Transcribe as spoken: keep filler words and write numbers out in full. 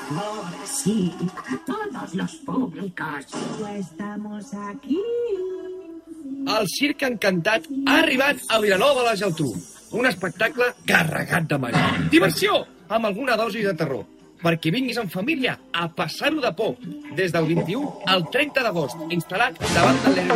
Ahora sí, para todos los públicos. Estamos aquí. El Circ Encantat ha arribat a Vilanova de la Geltrú. Un espectacle carregat de màgia. Diversió, amb alguna dosi de terror. Perquè vinguis en família a passar-ho de por. Des del vint-i-u al trenta d'agost, instal·lat davant del